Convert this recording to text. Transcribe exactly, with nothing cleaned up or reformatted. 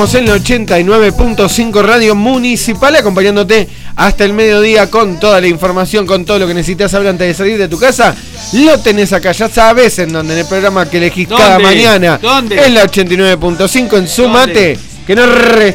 En la ochenta y nueve punto cinco Radio Municipal, acompañándote hasta el mediodía con toda la información, con todo lo que necesitas saber antes de salir de tu casa. Lo tenés acá, ya sabes en donde, en el programa que elegís ¿Dónde? cada mañana. ¿Dónde? En la ochenta y nueve punto cinco, en Sumate, que no re